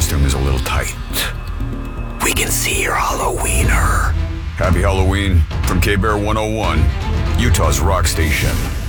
costume is a little tight. We can see your Halloweener. Happy Halloween from K-Bear 101, Utah's rock station.